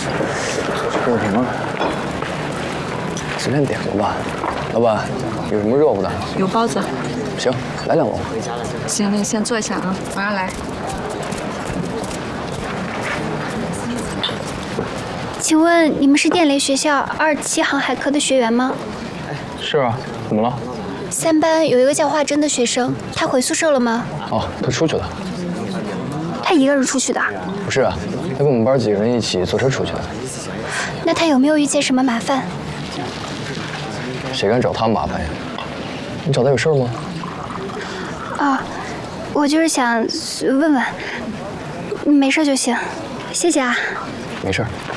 热评啊，随便点个吧。老板，有什么热乎的？ 有包子。 行，来2笼。 行，那你先坐一下啊，马上来。 请问你们是电雷学校27航海科的学员吗？ 是啊，怎么了 ？3班有一个叫华珍的学生，他回宿舍了吗？ 哦，他出去了。 他一个人出去的？ 不是啊，他跟我们班几个人一起坐车出去的。 那他有没有遇见什么麻烦？ 谁敢找他麻烦呀？你找他有事吗？ 啊，我就是想问问，没事就行，谢谢啊。 没事。